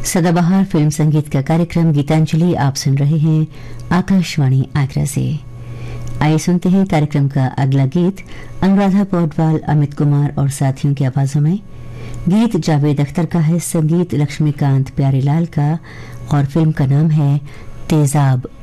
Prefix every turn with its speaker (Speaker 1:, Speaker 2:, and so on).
Speaker 1: सदाबहार फिल्म संगीत का कार्यक्रम गीतांजलि आप सुन रहे हैं आकाशवाणी आगरा से। आइए सुनते हैं कार्यक्रम का अगला गीत अनुराधा पौडवाल, अमित कुमार और साथियों की आवाजों में। गीत जावेद अख्तर का है, संगीत लक्ष्मीकांत प्यारेलाल का और फिल्म का नाम है तेजाब।